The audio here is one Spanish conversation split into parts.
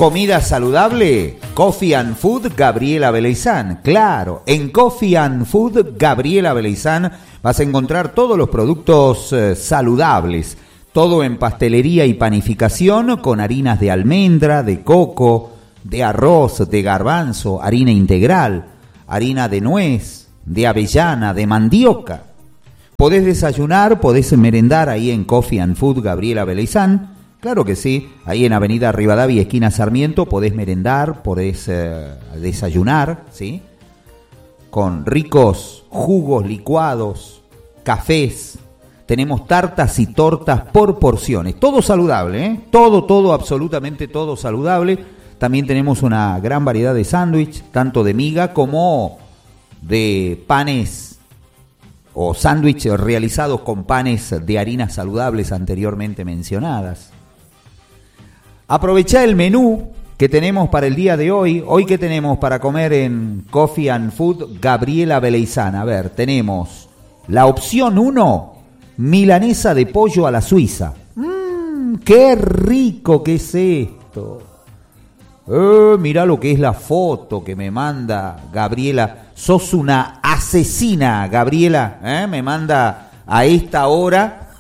¿Comida saludable? Coffee and Food Gabriela Beleizán. Claro, en Coffee and Food Gabriela Beleizán vas a encontrar todos los productos saludables. Todo en pastelería y panificación con harinas de almendra, de coco, de arroz, de garbanzo, harina integral, harina de nuez, de avellana, de mandioca. Podés desayunar, podés merendar ahí en Coffee and Food Gabriela Beleizán. Claro que sí, ahí en Avenida Rivadavia, esquina Sarmiento, podés merendar, podés desayunar, ¿sí? Con ricos jugos licuados, cafés. Tenemos tartas y tortas por porciones. Todo saludable, ¿eh? Todo, absolutamente todo saludable. También tenemos una gran variedad de sándwich, tanto de miga como de panes o sándwiches realizados con panes de harinas saludables anteriormente mencionadas. Aprovechá el menú que tenemos para el día de hoy. Hoy, ¿qué tenemos para comer en Coffee and Food Gabriela Beleizán? A ver, tenemos la opción 1, milanesa de pollo a la suiza. ¡Qué rico que es esto! Mirá lo que es la foto que me manda Gabriela. Sos una asesina, Gabriela. Me manda a esta hora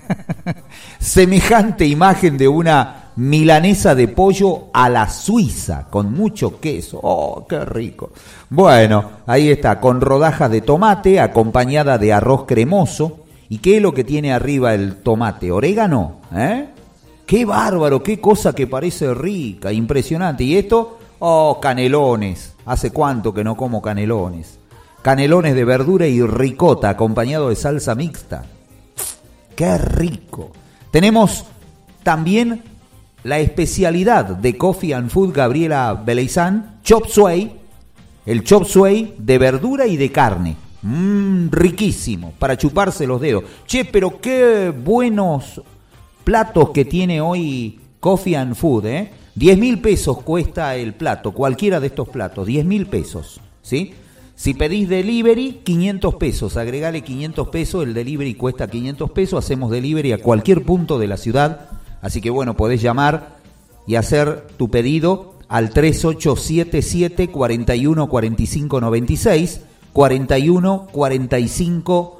semejante imagen de una milanesa de pollo a la suiza, con mucho queso. ¡Oh, qué rico! Bueno, ahí está, con rodajas de tomate, acompañada de arroz cremoso. ¿Y qué es lo que tiene arriba el tomate? ¿Orégano? ¡Qué bárbaro! ¡Qué cosa que parece rica! Impresionante. ¿Y esto? ¡Oh, canelones! ¿Hace cuánto que no como canelones? Canelones de verdura y ricota, acompañado de salsa mixta. ¡Qué rico! Tenemos también la especialidad de Coffee and Food Gabriela Beleizán, chop suey, el chop suey de verdura y de carne. Riquísimo, para chuparse los dedos. Che, pero qué buenos platos que tiene hoy Coffee and Food, 10.000 pesos cuesta el plato, cualquiera de estos platos, 10.000 pesos, ¿sí? Si pedís delivery, 500 pesos, agregale 500 pesos, el delivery cuesta 500 pesos, hacemos delivery a cualquier punto de la ciudad. Así que bueno, podés llamar y hacer tu pedido al 3877 41 45 96, 41 45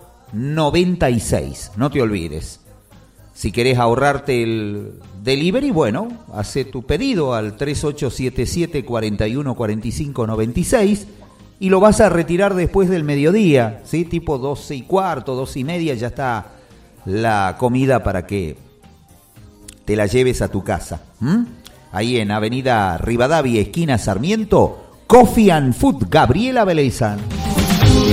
96. No te olvides. Si querés ahorrarte el delivery, bueno, hace tu pedido al 3877 41 45 96 y lo vas a retirar después del mediodía, ¿sí? Tipo 12:15, 12:30, ya está la comida para que te la lleves a tu casa. Ahí en Avenida Rivadavia, esquina Sarmiento, Coffee and Food Gabriela Beleizán.